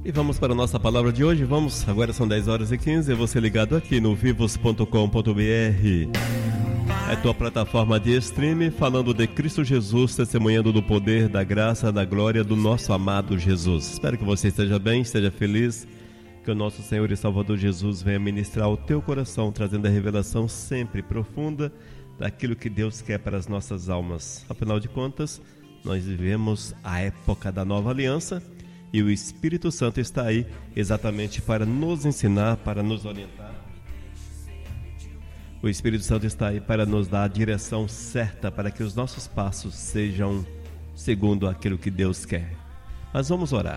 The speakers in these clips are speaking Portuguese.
E vamos para a nossa palavra de hoje. Agora são 10h15, você ligado aqui no vivos.com.br. É tua plataforma de streaming, falando de Cristo Jesus, testemunhando do poder, da graça, da glória do nosso amado Jesus. Espero que você esteja bem, esteja feliz, que o nosso Senhor e Salvador Jesus venha ministrar ao teu coração, trazendo a revelação sempre profunda daquilo que Deus quer para as nossas almas. Afinal de contas, nós vivemos a época da nova aliança, e o Espírito Santo está aí exatamente para nos ensinar, para nos orientar. O Espírito Santo está aí para nos dar a direção certa, para que os nossos passos sejam segundo aquilo que Deus quer. Mas vamos orar.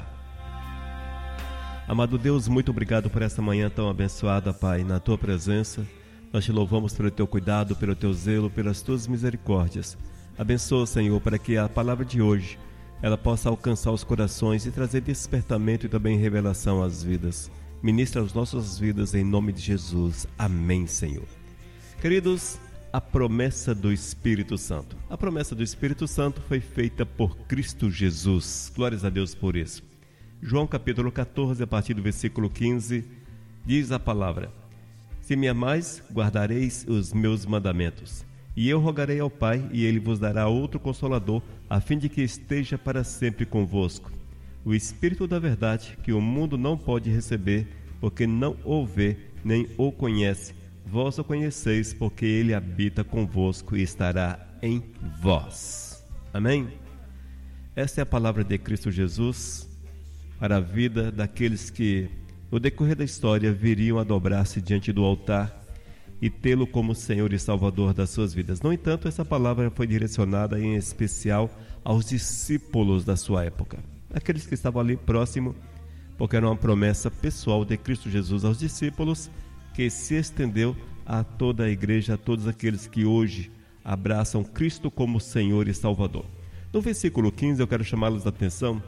Amado Deus, muito obrigado por essa manhã tão abençoada, Pai, na Tua presença. Nós te louvamos pelo Teu cuidado, pelo Teu zelo, pelas Tuas misericórdias. Abençoa, Senhor, para que a palavra de hoje ela possa alcançar os corações e trazer despertamento e também revelação às vidas. Ministra as nossas vidas em nome de Jesus. Amém, Senhor. Queridos, a promessa do Espírito Santo. A promessa do Espírito Santo foi feita por Cristo Jesus. Glórias a Deus por isso. João capítulo 14, a partir do versículo 15, diz a palavra: Se me amais, guardareis os meus mandamentos. E eu rogarei ao Pai, e Ele vos dará outro Consolador, a fim de que esteja para sempre convosco. O Espírito da verdade, que o mundo não pode receber, porque não o vê, nem o conhece. Vós o conheceis, porque Ele habita convosco e estará em vós. Amém? Esta é a palavra de Cristo Jesus para a vida daqueles que, no decorrer da história, viriam a dobrar-se diante do altar e tê-lo como Senhor e Salvador das suas vidas. No entanto, essa palavra foi direcionada em especial aos discípulos da sua época, aqueles que estavam ali próximo, porque era uma promessa pessoal de Cristo Jesus aos discípulos, que se estendeu a toda a igreja, a todos aqueles que hoje abraçam Cristo como Senhor e Salvador. No versículo 15, eu quero chamá-los a atenção.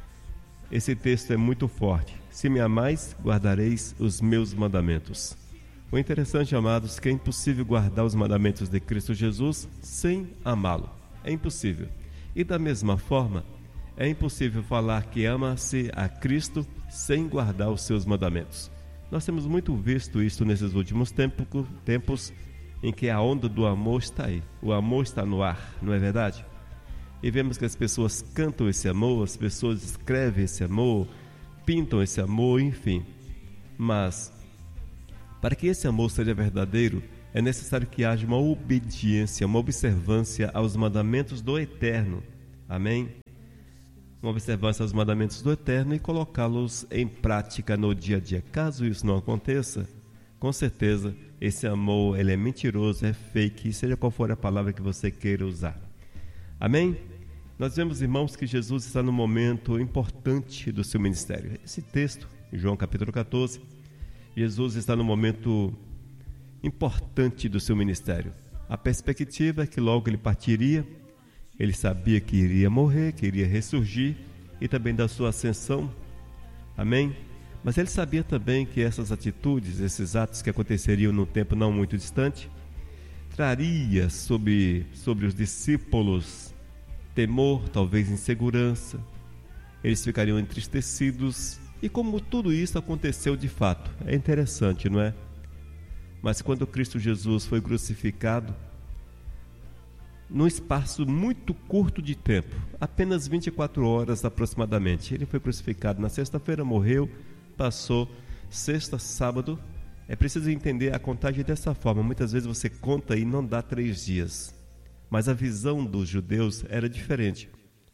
Esse texto é muito forte. Se me amais, guardareis os meus mandamentos. O interessante, amados, que é impossível guardar os mandamentos de Cristo Jesus sem amá-lo. É impossível. E da mesma forma, é impossível falar que ama-se a Cristo sem guardar os seus mandamentos. Nós temos muito visto isso nesses últimos tempos em que a onda do amor está aí. O amor está no ar, não é verdade? E vemos que as pessoas cantam esse amor, as pessoas escrevem esse amor, pintam esse amor, enfim. Mas para que esse amor seja verdadeiro, é necessário que haja uma obediência, uma observância aos mandamentos do Eterno. Amém? Uma observância aos mandamentos do Eterno e colocá-los em prática no dia a dia. Caso isso não aconteça, com certeza esse amor ele é mentiroso, é fake, seja qual for a palavra que você queira usar. Amém? Nós vemos, irmãos, que Jesus está num momento importante do seu ministério. Esse texto, em João capítulo 14, Jesus está num momento importante do seu ministério. A perspectiva é que logo ele partiria. Ele sabia que iria morrer, que iria ressurgir, e também da sua ascensão. Amém? Mas ele sabia também que essas atitudes, esses atos que aconteceriam num tempo não muito distante, traria sobre os discípulos temor, talvez insegurança. Eles ficariam entristecidos. E como tudo isso aconteceu de fato, é interessante, não é? Mas quando Cristo Jesus foi crucificado, num espaço muito curto de tempo, apenas 24 horas aproximadamente, ele foi crucificado na sexta-feira, morreu, passou sexta, sábado. É preciso entender a contagem dessa forma. Muitas vezes você conta e não dá 3 dias. Mas a visão dos judeus era diferente.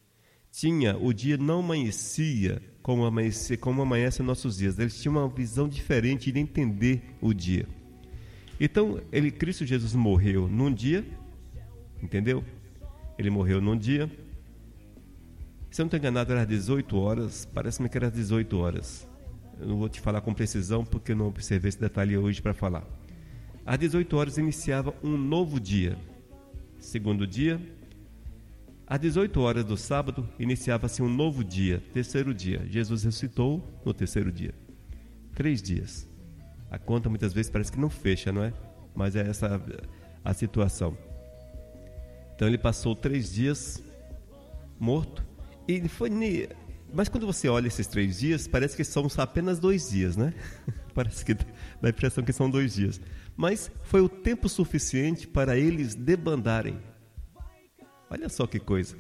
O dia não amanhecia como amanhece nossos dias. Eles tinham uma visão diferente de entender o dia. Então, Cristo Jesus morreu num dia, entendeu? Ele morreu num dia. Se eu não estou enganado, era às 18 horas. Parece-me que era às 18 horas. Eu não vou te falar com precisão, porque eu não observei esse detalhe hoje para falar. Às 18 horas iniciava um novo dia. Segundo dia. Às 18 horas do sábado, iniciava-se um novo dia, terceiro dia. Jesus ressuscitou no terceiro dia. 3 dias. A conta muitas vezes parece que não fecha, não é? Mas é essa a situação. Então ele passou 3 dias morto. E foi Mas quando você olha esses 3 dias, parece que são apenas 2 dias, né? Parece que dá a impressão que são 2 dias. Mas foi o tempo suficiente para eles debandarem. Olha só que coisa.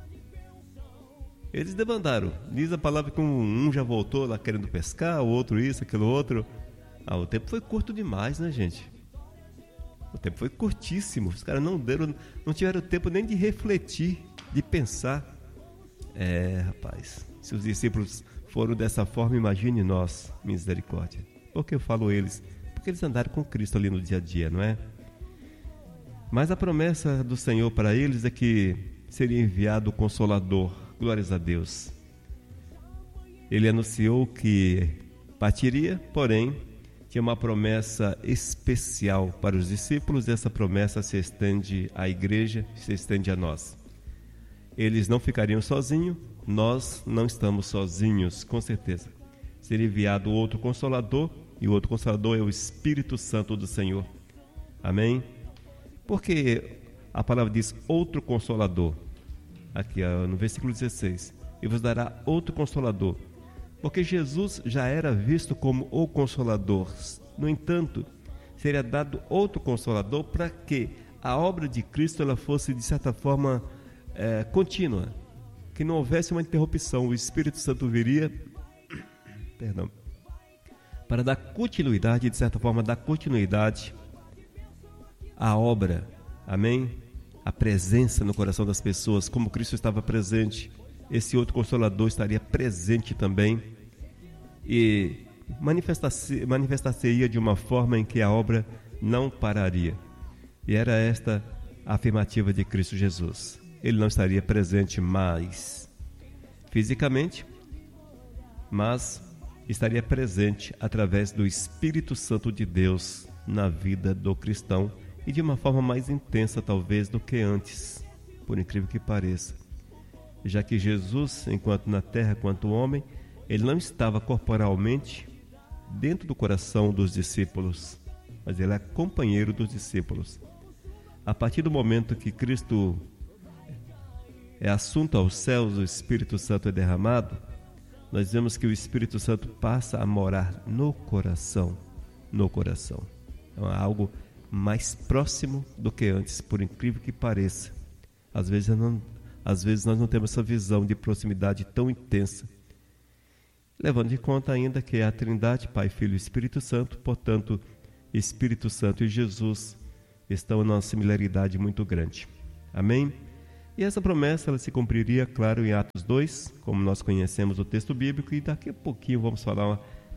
Eles debandaram. Diz a palavra que um já voltou lá querendo pescar, o outro isso, aquilo outro. O tempo foi curto demais, né, gente? O tempo foi curtíssimo. Os caras não tiveram tempo nem de refletir, de pensar. Rapaz, se os discípulos foram dessa forma, imagine nós, misericórdia. Por que eu falo eles? Porque eles andaram com Cristo ali no dia a dia, não é? Mas a promessa do Senhor para eles é que seria enviado o Consolador. Glórias a Deus. Ele anunciou que partiria, porém, tinha uma promessa especial para os discípulos, e essa promessa se estende à igreja, se estende a nós. Eles não ficariam sozinhos, nós não estamos sozinhos, com certeza. Seria enviado outro Consolador, e o outro Consolador é o Espírito Santo do Senhor. Amém? Porque a palavra diz outro Consolador. Aqui no versículo 16, e vos dará outro Consolador, porque Jesus já era visto como o Consolador. No entanto, seria dado outro Consolador para que a obra de Cristo ela fosse de certa forma contínua, que não houvesse uma interrupção. O Espírito Santo viria para dar continuidade, de certa forma dar continuidade à obra. Amém? A presença no coração das pessoas, como Cristo estava presente, esse outro Consolador estaria presente também e manifestar-se-ia de uma forma em que a obra não pararia. E era esta a afirmativa de Cristo Jesus. Ele não estaria presente mais fisicamente, mas estaria presente através do Espírito Santo de Deus na vida do cristão, e de uma forma mais intensa talvez do que antes, por incrível que pareça, já que Jesus, enquanto na terra, quanto homem, ele não estava corporalmente dentro do coração dos discípulos, mas ele é companheiro dos discípulos. A partir do momento que Cristo é assunto aos céus, o Espírito Santo é derramado, nós vemos que o Espírito Santo passa a morar no coração. É algo mais próximo do que antes, por incrível que pareça. Às vezes nós não temos essa visão de proximidade tão intensa, levando em conta ainda que é a Trindade, Pai, Filho e Espírito Santo. Portanto, Espírito Santo e Jesus estão numa similaridade muito grande. Amém? E essa promessa ela se cumpriria, claro, em Atos 2, como nós conhecemos o texto bíblico, e daqui a pouquinho vamos falar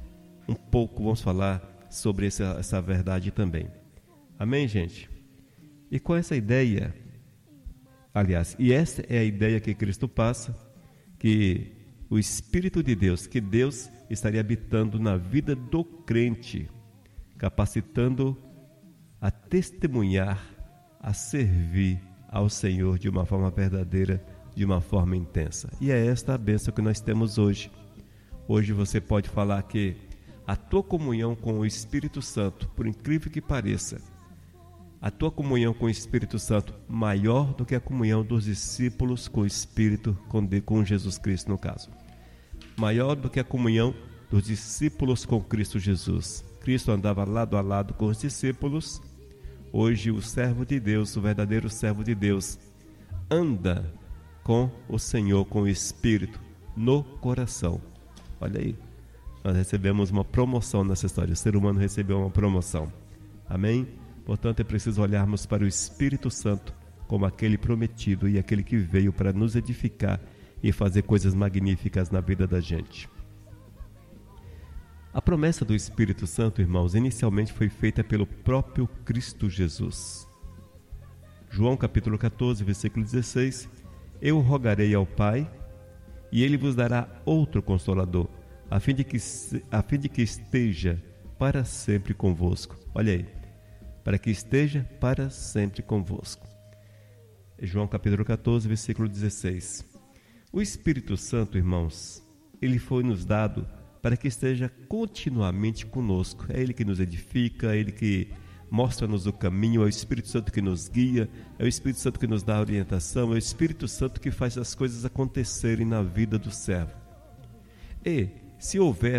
sobre essa verdade também. Amém, gente? E com essa ideia, e essa é a ideia que Cristo passa, que o Espírito de Deus, que Deus estaria habitando na vida do crente, capacitando a testemunhar, a servir ao Senhor de uma forma verdadeira, de uma forma intensa. E é esta a bênção que nós temos hoje. Hoje você pode falar que a tua comunhão com o Espírito Santo, por incrível que pareça, a tua comunhão com o Espírito Santo maior do que a comunhão dos discípulos com o Espírito, com Jesus Cristo no caso. Maior do que a comunhão dos discípulos com Cristo Jesus. Cristo andava lado a lado com os discípulos. Hoje o servo de Deus, o verdadeiro servo de Deus, anda com o Senhor, com o Espírito no coração. Olha aí, nós recebemos uma promoção nessa história. O ser humano recebeu uma promoção. Amém? Portanto, é preciso olharmos para o Espírito Santo como aquele prometido e aquele que veio para nos edificar e fazer coisas magníficas na vida da gente. A promessa do Espírito Santo, irmãos, inicialmente foi feita pelo próprio Cristo Jesus. João capítulo 14, versículo 16: Eu rogarei ao Pai, e Ele vos dará outro Consolador, a fim de que esteja para sempre convosco. Olha aí, para que esteja para sempre convosco. João capítulo 14, versículo 16. O Espírito Santo, irmãos, ele foi nos dado para que esteja continuamente conosco. É Ele que nos edifica, é Ele que mostra-nos o caminho, é o Espírito Santo que nos guia, é o Espírito Santo que nos dá orientação, é o Espírito Santo que faz as coisas acontecerem na vida do servo. E se houver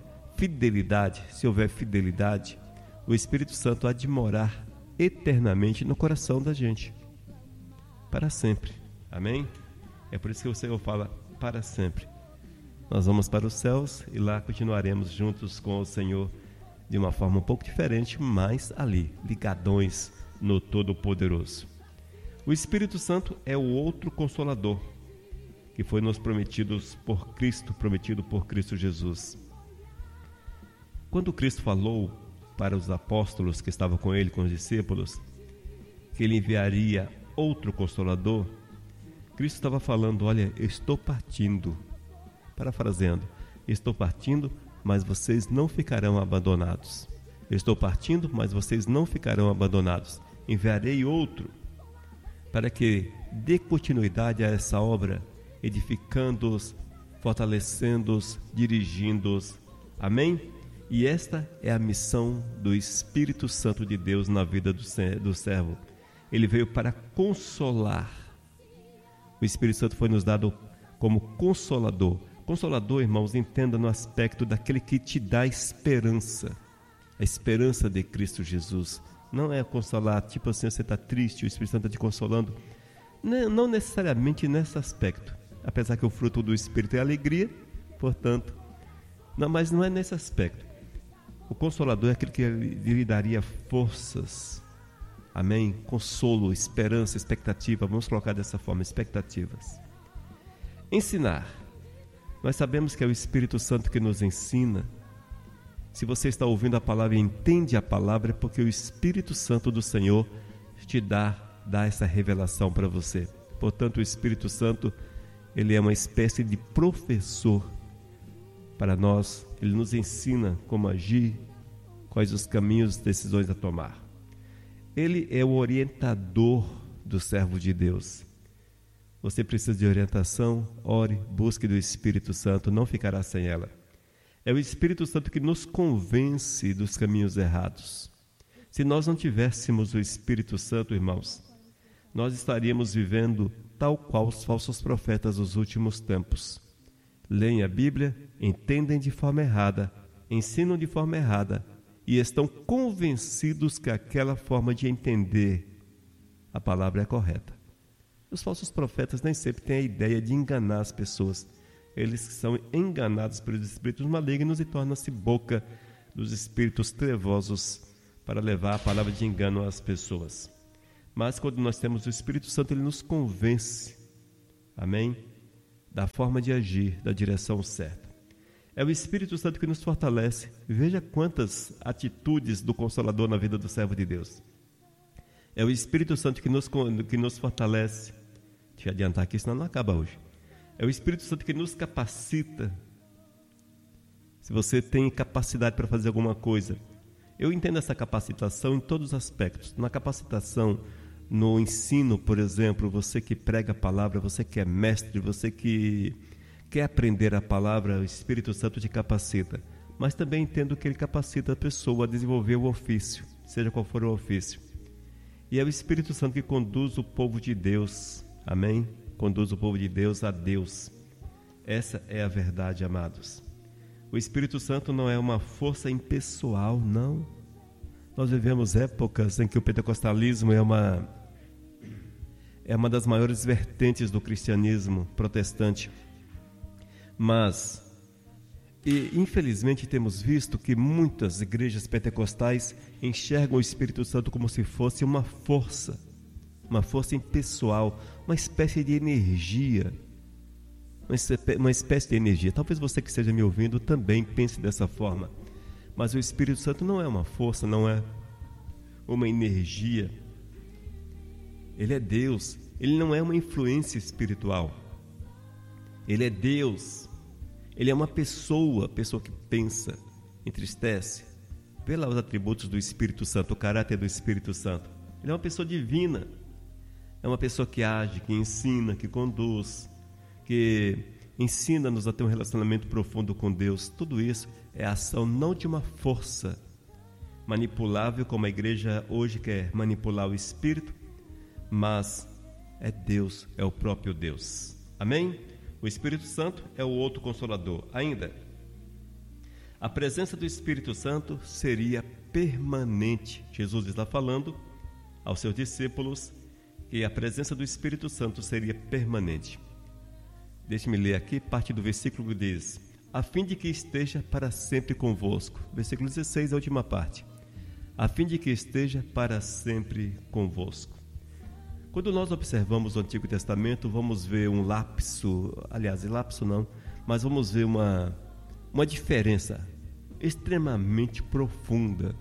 fidelidade, o Espírito Santo há de morar eternamente no coração da gente, para sempre. Amém? É por isso que o Senhor fala para sempre. Nós vamos para os céus e lá continuaremos juntos com o Senhor de uma forma um pouco diferente, mas ali, ligadões no Todo-Poderoso. O Espírito Santo é o outro Consolador que foi nos prometido por Cristo Jesus. Quando Cristo falou para os apóstolos que estavam com ele, com os discípulos, que ele enviaria outro Consolador, Cristo estava falando: olha, eu estou partindo, parafraseando, estou partindo, mas vocês não ficarão abandonados. Eu estou partindo, mas vocês não ficarão abandonados. Enviarei outro para que dê continuidade a essa obra, edificando-os, fortalecendo-os, dirigindo-os. Amém? E esta é a missão do Espírito Santo de Deus na vida do servo. Ele veio para consolar. O Espírito Santo foi nos dado como Consolador. Consolador, irmãos, entenda no aspecto daquele que te dá esperança. A esperança de Cristo Jesus. Não é consolar, tipo assim, você está triste, o Espírito Santo está te consolando. Não necessariamente nesse aspecto. Apesar que o fruto do Espírito é alegria, portanto. Não, mas não é nesse aspecto. O Consolador é aquele que lhe daria forças. Amém? Consolo, esperança, expectativa. Vamos colocar dessa forma, expectativas. Ensinar. Nós sabemos que é o Espírito Santo que nos ensina. Se você está ouvindo a palavra e entende a palavra, é porque o Espírito Santo do Senhor te dá essa revelação para você. Portanto, o Espírito Santo, ele é uma espécie de professor para nós. Ele nos ensina como agir, quais os caminhos, decisões a tomar. Ele é o orientador do servo de Deus. Você precisa de orientação? Ore, busque do Espírito Santo, não ficará sem ela. É o Espírito Santo que nos convence dos caminhos errados. Se nós não tivéssemos o Espírito Santo, irmãos, nós estaríamos vivendo tal qual os falsos profetas dos últimos tempos. Leem a Bíblia, entendem de forma errada, ensinam de forma errada e estão convencidos que aquela forma de entender a palavra é correta. Os falsos profetas nem sempre têm a ideia de enganar as pessoas. Eles são enganados pelos espíritos malignos e tornam-se boca dos espíritos trevosos para levar a palavra de engano às pessoas. Mas quando nós temos o Espírito Santo, ele nos convence, amém? Da forma de agir, da direção certa. É o Espírito Santo que nos fortalece. Veja quantas atitudes do Consolador na vida do servo de Deus. É o Espírito Santo que nos fortalece. Deixa eu adiantar aqui, senão não acaba hoje. É o Espírito Santo que nos capacita. Se você tem capacidade para fazer alguma coisa, eu entendo essa capacitação em todos os aspectos. Na capacitação, no ensino, por exemplo, você que prega a palavra, você que é mestre, você que quer aprender a palavra, o Espírito Santo te capacita. Mas também entendo que ele capacita a pessoa a desenvolver o ofício, seja qual for o ofício. E é o Espírito Santo que conduz o povo de Deus, amém? Conduz o povo de Deus a Deus. Essa é a verdade, amados. O Espírito Santo não é uma força impessoal, não. Nós vivemos épocas em que o pentecostalismo é uma das maiores vertentes do cristianismo protestante. Mas, infelizmente, temos visto que muitas igrejas pentecostais enxergam o Espírito Santo como se fosse uma força impessoal, uma espécie de energia, uma espécie de energia. Talvez você que esteja me ouvindo também pense dessa forma. Mas o Espírito Santo não é uma força, não é uma energia. Ele é Deus. Ele não é uma influência espiritual. Ele é Deus. Ele é uma pessoa que pensa, entristece. Vê lá os atributos do Espírito Santo, o caráter do Espírito Santo. Ele é uma pessoa divina. É uma pessoa que age, que ensina, que conduz, que ensina-nos a ter um relacionamento profundo com Deus. Tudo isso é a ação não de uma força manipulável, como a igreja hoje quer manipular o Espírito, mas é Deus, é o próprio Deus. Amém? O Espírito Santo é o outro Consolador. Ainda, a presença do Espírito Santo seria permanente. Jesus está falando aos seus discípulos que a presença do Espírito Santo seria permanente. Deixe-me ler aqui parte do versículo que diz: a fim de que esteja para sempre convosco. Versículo 16, a última parte. A fim de que esteja para sempre convosco. Quando nós observamos o Antigo Testamento, vamos ver um lapso, aliás, lapso não, mas vamos ver uma diferença extremamente profunda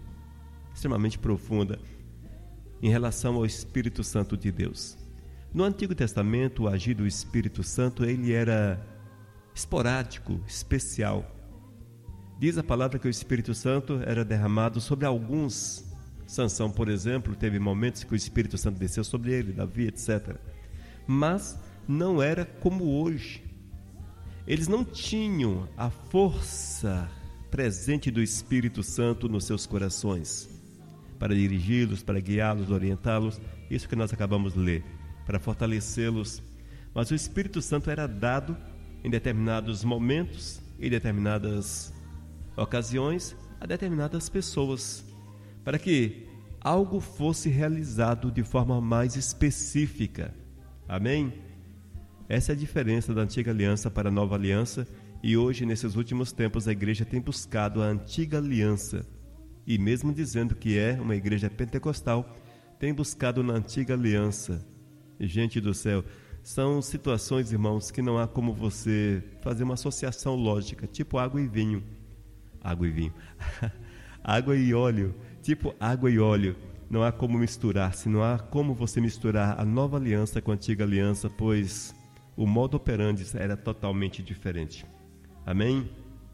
em relação ao Espírito Santo de Deus. No Antigo Testamento, o agir do Espírito Santo, ele era esporádico, especial. Diz a palavra que o Espírito Santo era derramado sobre alguns. Sansão, por exemplo, teve momentos que o Espírito Santo desceu sobre ele, Davi, etc. Mas não era como hoje. Eles não tinham a força presente do Espírito Santo nos seus corações para dirigi-los, para guiá-los, orientá-los. Isso que nós acabamos de ler, para fortalecê-los. Mas o Espírito Santo era dado em determinados momentos, em determinadas ocasiões, a determinadas pessoas, para que algo fosse realizado de forma mais específica. Amém? Essa é a diferença da antiga aliança para a nova aliança, e hoje, nesses últimos tempos, a igreja tem buscado a antiga aliança, e mesmo dizendo que é uma igreja pentecostal, tem buscado na antiga aliança. Gente do céu, são situações, irmãos, que não há como você fazer uma associação lógica, tipo água e vinho. Água e vinho. Água e óleo, tipo água e óleo. Não há como misturar-se, não há como você misturar a nova aliança com a antiga aliança, pois o modo operandi era totalmente diferente. Amém?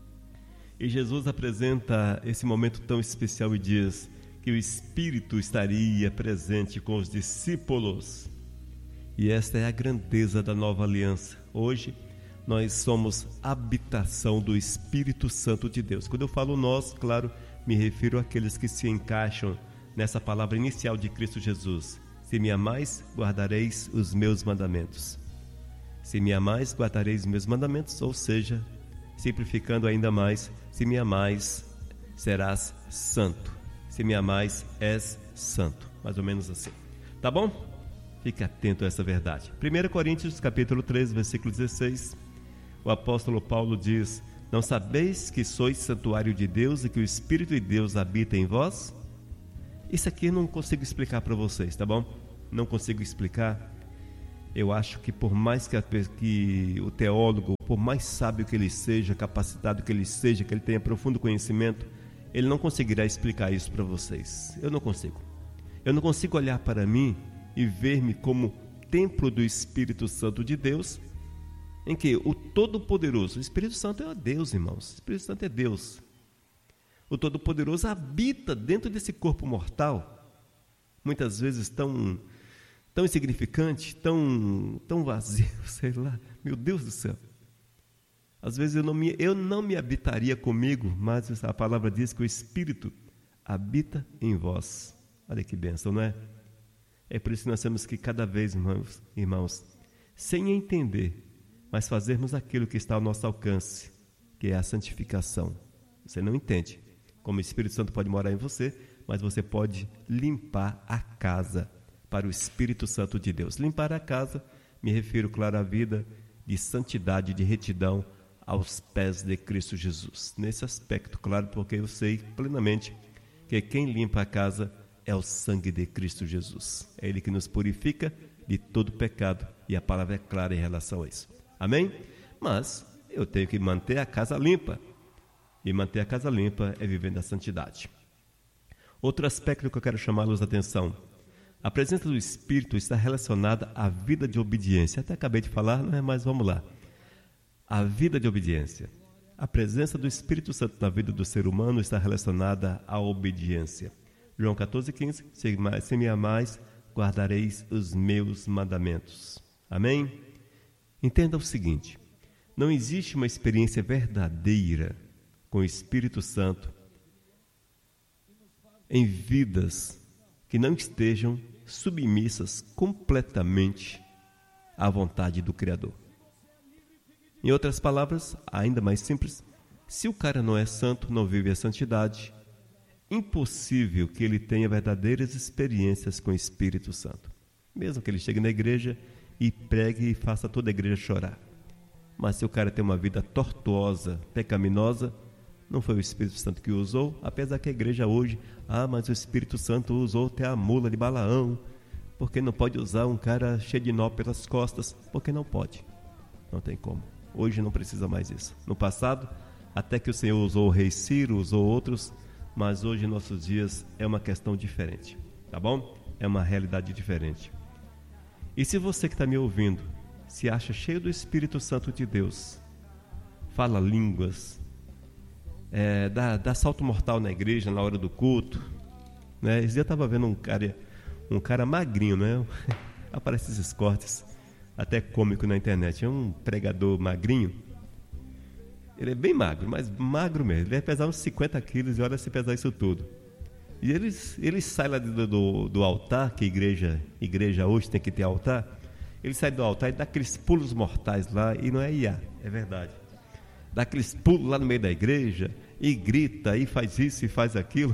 E Jesus apresenta esse momento tão especial e diz que o Espírito estaria presente com os discípulos. E esta é a grandeza da nova aliança. Hoje, nós somos habitação do Espírito Santo de Deus. Quando eu falo nós, claro, me refiro àqueles que se encaixam nessa palavra inicial de Cristo Jesus. Se me amais, guardareis os meus mandamentos. Se me amais, guardareis os meus mandamentos, ou seja, simplificando ainda mais, se me amais, serás santo. Se me amais, és santo. Mais ou menos assim. Tá bom? Fique atento a essa verdade. 1 Coríntios capítulo 3, versículo 16, o apóstolo Paulo diz: não sabeis que sois santuário de Deus e que o Espírito de Deus habita em vós? Isso aqui eu não consigo explicar para vocês, tá bom? Não consigo explicar. Eu acho que por mais que o teólogo, por mais sábio que ele seja, capacitado que ele seja, que ele tenha profundo conhecimento, ele não conseguirá explicar isso para vocês. Eu não consigo. Eu não consigo olhar para mim e ver-me como templo do Espírito Santo de Deus, em que o Todo-Poderoso, o Espírito Santo é Deus, irmãos, o Espírito Santo é Deus. O Todo-Poderoso habita dentro desse corpo mortal, muitas vezes tão insignificante, tão vazio, sei lá, meu Deus do céu. Às vezes eu não me habitaria comigo, mas a palavra diz que o Espírito habita em vós. Olha que bênção, não é? É por isso que nós temos que cada vez, irmãos, sem entender, mas fazermos aquilo que está ao nosso alcance, que é a santificação. Você não entende como o Espírito Santo pode morar em você, mas você pode limpar a casa para o Espírito Santo de Deus. Limpar a casa, me refiro, claro, à vida de santidade, de retidão aos pés de Cristo Jesus. Nesse aspecto, claro, porque eu sei plenamente que quem limpa a casa é o sangue de Cristo Jesus. É Ele que nos purifica de todo pecado, e a palavra é clara em relação a isso. Amém? Mas eu tenho que manter a casa limpa, e manter a casa limpa é vivendo a santidade. Outro aspecto que eu quero chamá-los a atenção: a presença do Espírito está relacionada à vida de obediência. Até acabei de falar, né? Mas vamos lá. A vida de obediência. A presença do Espírito Santo na vida do ser humano está relacionada à obediência. João 14,15, se me amais, guardareis os meus mandamentos. Amém? Entenda o seguinte: não existe uma experiência verdadeira com o Espírito Santo em vidas que não estejam submissas completamente à vontade do Criador. Em outras palavras, ainda mais simples, se o cara não é santo, não vive a santidade, impossível que ele tenha verdadeiras experiências com o Espírito Santo. Mesmo que ele chegue na igreja e pregue e faça toda a igreja chorar. Mas se o cara tem uma vida tortuosa, pecaminosa, não foi o Espírito Santo que o usou, apesar que a igreja hoje, mas o Espírito Santo usou até a mula de Balaão, porque não pode usar um cara cheio de nó pelas costas, porque não pode, não tem como. Hoje não precisa mais isso. No passado, até que o Senhor usou o rei Ciro, usou outros, mas hoje em nossos dias é uma questão diferente, tá bom? É uma realidade diferente. E se você que está me ouvindo se acha cheio do Espírito Santo de Deus, fala línguas, dá salto mortal na igreja na hora do culto, né? Esse dia eu estava vendo um cara magrinho, né? Aparece esses cortes até cômico na internet. É um pregador magrinho. Ele é bem magro, mas magro mesmo. Ele vai pesar uns 50 quilos e olha se pesar isso tudo. E ele sai lá do altar, que igreja hoje tem que ter altar. Ele sai do altar e dá aqueles pulos mortais lá, e não é IA, é verdade. Dá aqueles pulos lá no meio da igreja e grita, e faz isso e faz aquilo.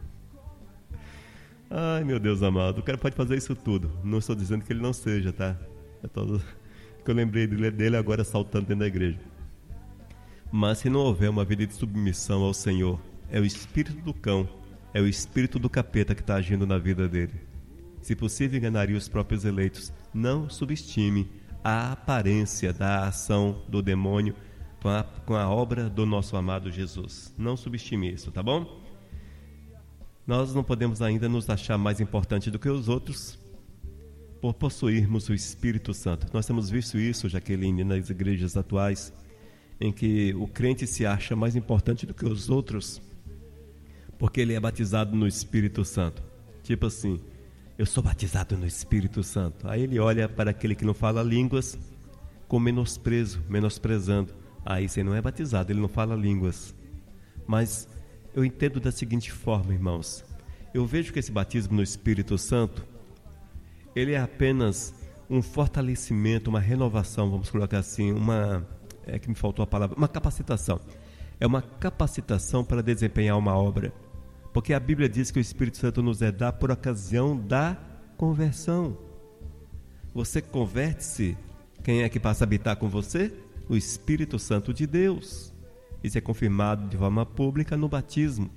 Ai, meu Deus amado, o cara pode fazer isso tudo. Não estou dizendo que ele não seja, tá? Que eu lembrei dele agora saltando dentro da igreja. Mas se não houver uma vida de submissão ao Senhor, é o espírito do cão, é o espírito do capeta que está agindo na vida dele. Se possível, enganaria os próprios eleitos. Não subestime a aparência da ação do demônio com a obra do nosso amado Jesus. Não subestime isso, tá bom? Nós não podemos ainda nos achar mais importante do que os outros por possuirmos o Espírito Santo. Nós temos visto isso, Jaqueline, nas igrejas atuais, em que o crente se acha mais importante do que os outros porque ele é batizado no Espírito Santo. Tipo assim, eu sou batizado no Espírito Santo. Aí ele olha para aquele que não fala línguas com menosprezando. Aí você não é batizado, ele não fala línguas. Mas eu entendo da seguinte forma, irmãos. Eu vejo que esse batismo no Espírito Santo, ele é apenas um fortalecimento, uma renovação, vamos colocar assim, que me faltou a palavra, uma capacitação. É uma capacitação para desempenhar uma obra. Porque a Bíblia diz que o Espírito Santo nos é dado por ocasião da conversão. Você converte-se, quem é que passa a habitar com você? O Espírito Santo de Deus. Isso é confirmado de forma pública no batismo.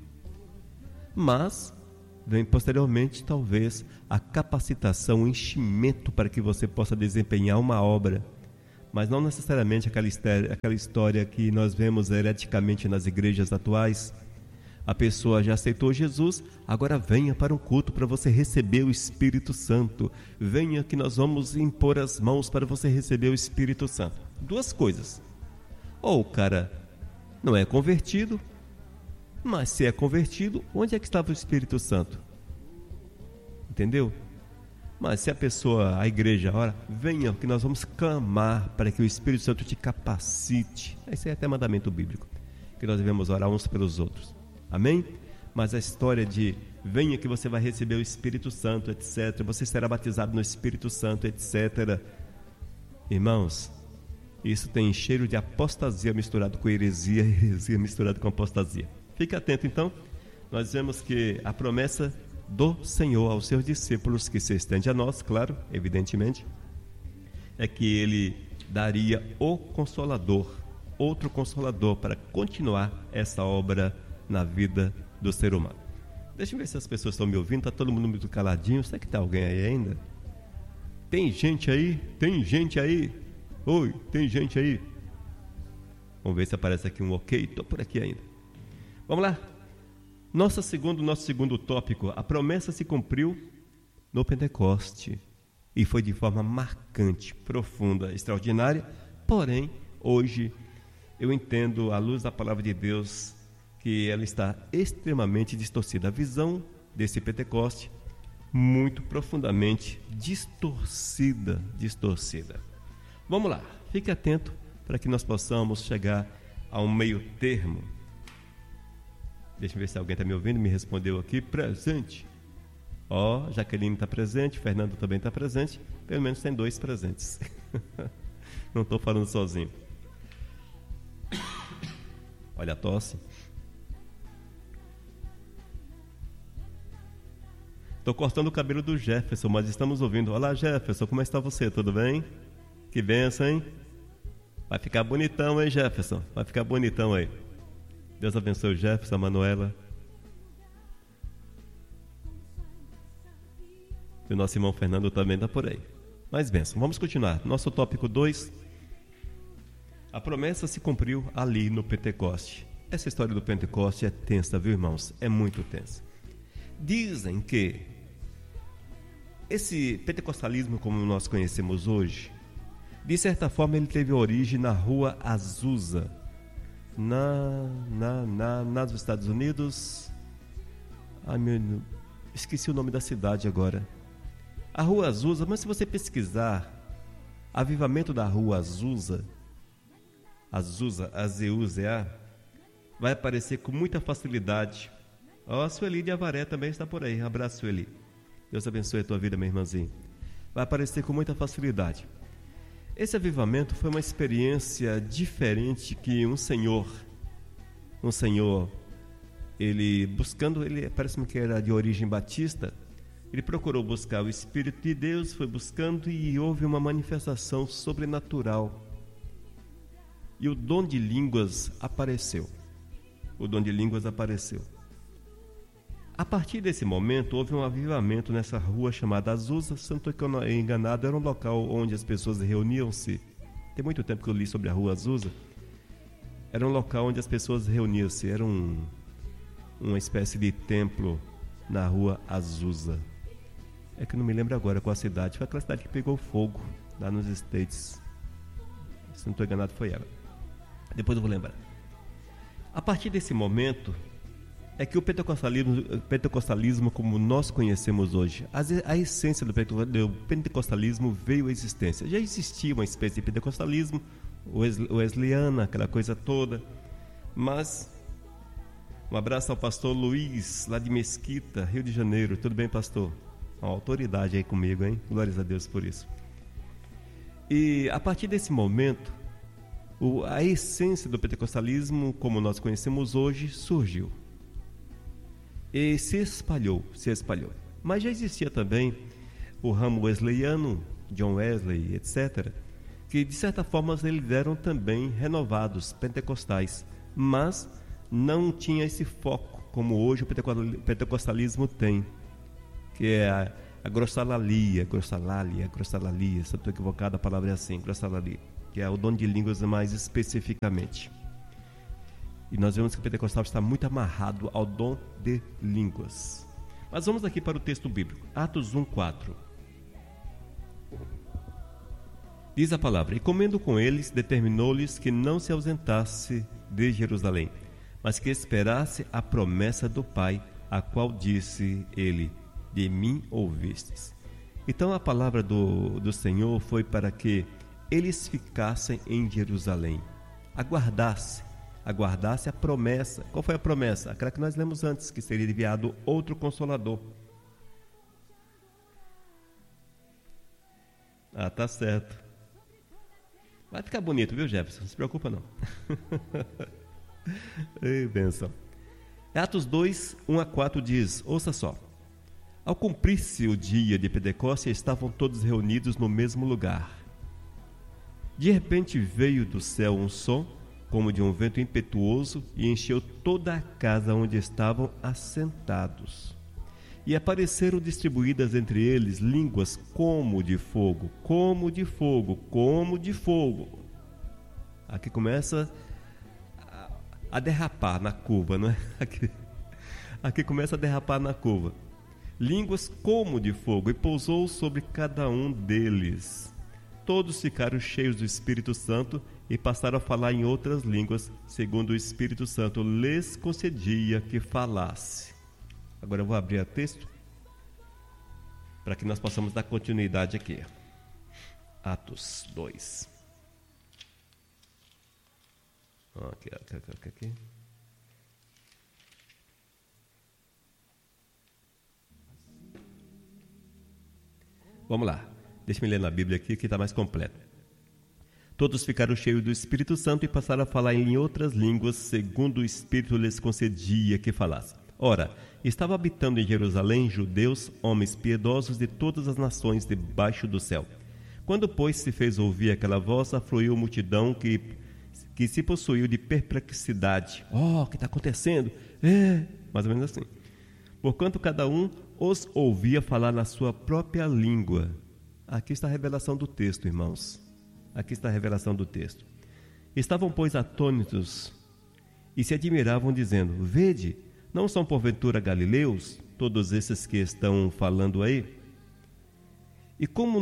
Mas vem posteriormente, talvez, a capacitação, o enchimento para que você possa desempenhar uma obra. Mas não necessariamente aquela história que nós vemos hereticamente nas igrejas atuais. A pessoa já aceitou Jesus, agora venha para um culto para você receber o Espírito Santo. Venha que nós vamos impor as mãos para você receber o Espírito Santo. Duas coisas. Ou o cara não é convertido, mas se é convertido, onde é que estava o Espírito Santo? Entendeu? Mas se a igreja, ora, venha que nós vamos clamar para que o Espírito Santo te capacite. Esse é até mandamento bíblico, que nós devemos orar uns pelos outros. Amém? Mas a história de venha que você vai receber o Espírito Santo, etc. Você será batizado no Espírito Santo, etc. Irmãos, isso tem cheiro de apostasia misturado com heresia, heresia misturado com apostasia. Fique atento então. Nós vemos que a promessa do Senhor aos seus discípulos, que se estende a nós, claro, evidentemente, é que Ele daria o Consolador, outro Consolador, para continuar essa obra na vida do ser humano. Deixa eu ver se as pessoas estão me ouvindo. Está todo mundo muito caladinho. Será que está alguém aí ainda? Tem gente aí? Tem gente aí? Oi, tem gente aí? Vamos ver se aparece aqui um ok. Estou por aqui ainda. Vamos lá. Nosso segundo tópico. A promessa se cumpriu no Pentecoste e foi de forma marcante, profunda, extraordinária. Porém, hoje eu entendo, à luz da palavra de Deus, que ela está extremamente distorcida. A visão desse Pentecoste muito profundamente distorcida. Vamos lá, fique atento para que nós possamos chegar a um meio termo. Deixa eu ver se alguém está me ouvindo, me respondeu aqui, presente. Jaqueline está presente, Fernando também está presente, pelo menos tem 2 presentes. Não estou falando sozinho. Olha a tosse. Estou cortando o cabelo do Jefferson, mas estamos ouvindo. Olá, Jefferson, como está você? Tudo bem? Que benção, hein? Vai ficar bonitão, hein, Jefferson? Vai ficar bonitão aí. Deus abençoe o Jefferson, a Manuela. E o nosso irmão Fernando também está por aí. Mas benção, vamos continuar. Nosso tópico 2. A promessa se cumpriu ali no Pentecoste. Essa história do Pentecoste é tensa, viu, irmãos? É muito tensa. Dizem que esse pentecostalismo, como nós conhecemos hoje, de certa forma ele teve origem na Rua Azusa, nos Estados Unidos. Esqueci o nome da cidade agora. A Rua Azusa, mas se você pesquisar avivamento da Rua Azusa, A-Z-U-Z-A, vai aparecer com muita facilidade. A Sueli de Avaré também está por aí. Abraço, Sueli. Deus abençoe a tua vida, meu irmãozinho. Vai aparecer com muita facilidade. Esse avivamento foi uma experiência diferente que um senhor, ele parece-me que era de origem batista, ele procurou buscar o Espírito de Deus, foi buscando e houve uma manifestação sobrenatural. E o dom de línguas apareceu. A partir desse momento, houve um avivamento nessa rua chamada Azusa. Se não estou enganado, era um local onde as pessoas reuniam-se. Tem muito tempo que eu li sobre a Rua Azusa. Era um local onde as pessoas reuniam-se. Era uma espécie de templo na Rua Azusa. É que não me lembro agora qual a cidade. Foi aquela cidade que pegou fogo lá nos States. Se não estou enganado, foi ela. Depois eu vou lembrar. A partir desse momento é que o pentecostalismo como nós conhecemos hoje, a essência do pentecostalismo veio à existência. Já existia uma espécie de pentecostalismo wesleyana, aquela coisa toda, mas um abraço ao pastor Luiz, lá de Mesquita, Rio de Janeiro. Tudo bem, pastor? Uma autoridade aí comigo, hein? Glórias a Deus por isso. E a partir desse momento, a essência do pentecostalismo como nós conhecemos hoje surgiu. E se espalhou. Mas já existia também o ramo wesleyano, John Wesley, etc., que de certa forma eles eram também renovados, pentecostais, mas não tinha esse foco como hoje o pentecostalismo tem, que é a grossalalia, se eu estou equivocado, a palavra é assim, grossalalia, que é o dom de línguas mais especificamente. E nós vemos que o pentecostal está muito amarrado ao dom de línguas. Mas vamos aqui para o texto bíblico. Atos 1:4. Diz a palavra: E comendo com eles, determinou-lhes que não se ausentasse de Jerusalém, mas que esperasse a promessa do Pai, a qual disse ele: De mim ouvistes. Então a palavra do Senhor foi para que eles ficassem em Jerusalém, aguardasse a promessa. Qual foi a promessa? Aquela que nós lemos antes, que seria enviado outro Consolador. Ah, tá certo. Vai ficar bonito, viu, Jefferson? Não se preocupa, não. Ei, bênção. Atos 2, 1-4 diz, ouça só. Ao cumprir-se o dia de Pentecostes, estavam todos reunidos no mesmo lugar. De repente veio do céu um som, como de um vento impetuoso, e encheu toda a casa onde estavam assentados. E apareceram distribuídas entre eles línguas como de fogo, como de fogo, como de fogo. Aqui começa a derrapar na curva, não é? Aqui começa a derrapar na curva. Línguas como de fogo, e pousou sobre cada um deles. Todos ficaram cheios do Espírito Santo e passaram a falar em outras línguas, segundo o Espírito Santo lhes concedia que falasse. Agora eu vou abrir o texto para que nós possamos dar continuidade aqui. Atos 2. Aqui. Vamos lá. Deixa eu ler na Bíblia aqui que está mais completo. Todos ficaram cheios do Espírito Santo e passaram a falar em outras línguas, segundo o Espírito lhes concedia que falassem. Ora, estava habitando em Jerusalém judeus, homens piedosos de todas as nações debaixo do céu. Quando, pois, se fez ouvir aquela voz, afluiu multidão que se possuiu de perplexidade. O que está acontecendo? Mais ou menos assim. Porquanto cada um os ouvia falar na sua própria língua. Aqui está a revelação do texto, irmãos. Aqui está a revelação do texto. Estavam, pois, atônitos e se admiravam, dizendo: Vede, não são porventura galileus todos esses que estão falando aí? E como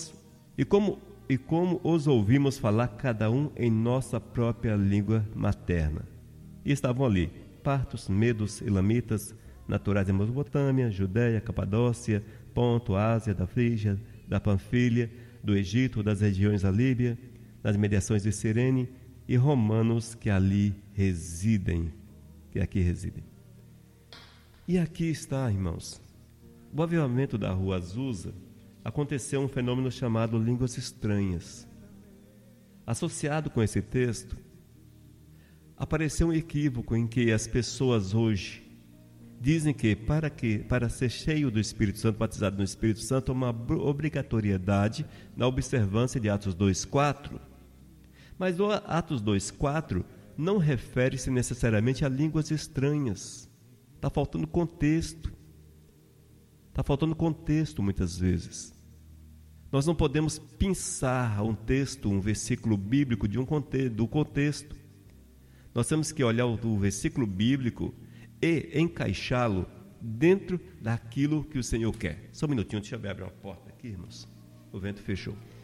os ouvimos falar cada um em nossa própria língua materna? E estavam ali partos, medos, elamitas, naturais de Mesopotâmia, Judéia, Capadócia, Ponto, Ásia, da Frígia, da Panfilha, do Egito, das regiões da Líbia, das mediações de Cirene, e romanos que aqui residem. E aqui está, irmãos, o avivamento da Rua Azusa. Aconteceu um fenômeno chamado línguas estranhas. Associado com esse texto, apareceu um equívoco em que as pessoas hoje dizem que para ser cheio do Espírito Santo, batizado no Espírito Santo, é uma obrigatoriedade na observância de Atos 2:4. Mas o Atos 2:4 não refere-se necessariamente a línguas estranhas. Está faltando contexto. Está faltando contexto muitas vezes. Nós não podemos pensar um texto, um versículo bíblico do contexto. Nós temos que olhar o versículo bíblico e encaixá-lo dentro daquilo que o Senhor quer. Só um minutinho, deixa eu abrir uma porta aqui, irmãos. O vento fechou.